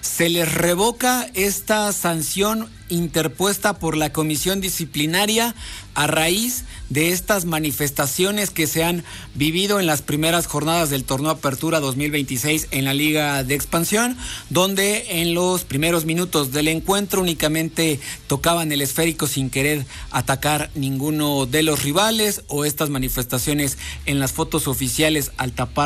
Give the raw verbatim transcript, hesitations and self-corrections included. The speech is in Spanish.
se les revoca esta sanción interpuesta por la comisión disciplinaria a raíz de estas manifestaciones que se han vivido en las primeras jornadas del torneo Apertura dos mil veintiséis en la Liga de Expansión, donde en los primeros minutos del encuentro únicamente tocaban el esférico sin querer atacar ninguno de los rivales, o estas manifestaciones en las fotos oficiales al tapar